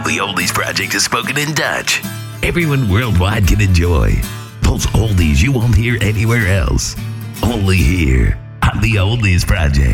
The Oldies Project is spoken in Dutch. Everyone worldwide can enjoy. Those oldies you won't hear anywhere else. Only here on The Oldies Project.